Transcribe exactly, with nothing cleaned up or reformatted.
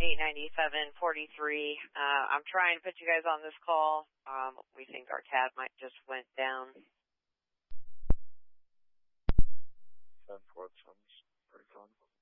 eight ninety-seven forty-three. Uh, I'm trying to put you guys on this call. Um, we think our tab might just went down. ten four, sounds pretty fun.